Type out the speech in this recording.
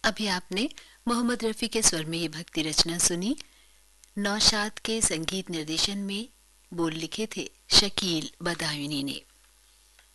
अभी आपने मोहम्मद रफ़ी के स्वर में ये भक्ति रचना सुनी। नौशाद के संगीत निर्देशन में बोल लिखे थे शकील बदायूनी ने।